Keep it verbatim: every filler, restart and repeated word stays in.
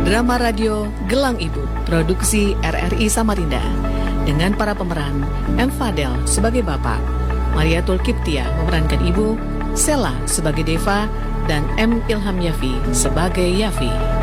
Drama radio Gelang Ibu, produksi R R I Samarinda, dengan para pemeran M. Fadel sebagai bapak, Mariatul Kiptia memerankan ibu, Sela sebagai Deva, dan M. Ilham Yafi sebagai Yafi.